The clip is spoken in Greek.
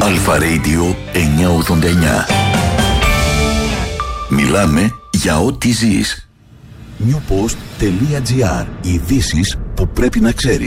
Αλφα Radio 989. Μιλάμε για ό,τι ζεις. Newpost.gr. Ειδήσεις που πρέπει να ξέρεις.